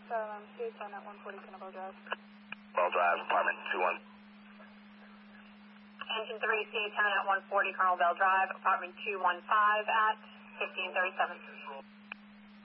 CA10 at 140 Kennebell Drive. Bell Drive, apartment 21. Engine 3, CA10 at 140 Colonel Bell Drive, apartment 215 at 1537.